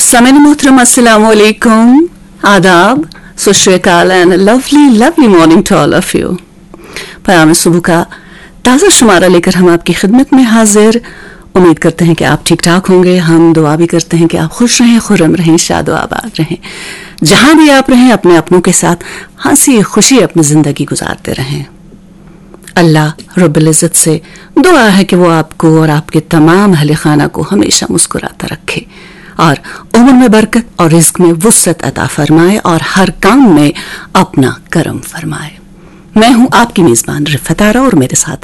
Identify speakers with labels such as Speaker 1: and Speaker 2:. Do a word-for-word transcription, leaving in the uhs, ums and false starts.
Speaker 1: Samina Muhtaram, Assalamu alaikum, Adab, Sat Shri Akal, and a lovely, lovely morning to all of you. पयाम सुबह का ताज़ा शुमारा लेकर हम आपकी खिदमत में हाजिर। उम्मीद करते हैं कि आप ठीक ठाक होंगे। हम दुआ भी करते हैं कि आप खुश रहें, खुर्रम रहें, शादो आबाद रहें। जहां भी आप रहें, अपने अपनों के साथ हंसी खुशी अपनी ज़िंदगी गुजारते रहें। अल्लाह रब्बुल इज़्ज़त से दुआ है कि वो आपको और आपके तमाम अहले खाना को हमेशा मुस्कुराता रखे और उम्र में बरकत और रिज़्क में वुस्अत अता फरमाए और हर काम में अपना करम फरमाए। मैं हूं आपकी मेज़बान रिफ़त आरा और मेरे साथ